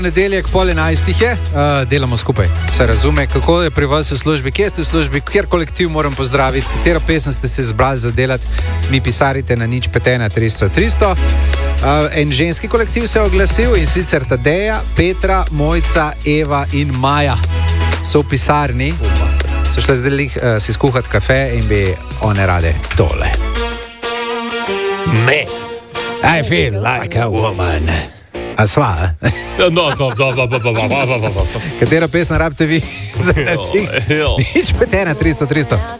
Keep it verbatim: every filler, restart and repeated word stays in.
Nedeljek pol enajstih je, uh, delamo skupaj, se razume, kako je pri vas v službi, kje ste v službi, kjer kolektiv moram pozdraviti, katero pesem ste se izbrali za delati, mi pisarite na nič pet ena tristo tristo. Uh, en ženski kolektiv se je oglasil in sicer Tadeja, Petra, Mojca, Eva in Maja so v pisarni, so šle zdaj uh, si skuhati kafe in bi one rade tole. Me, I feel like a woman. A sva, eh? No, to, to, to, to, to, to, to, to. Katero pesem rabite vi za naših? Nič pet ena tristo tristo.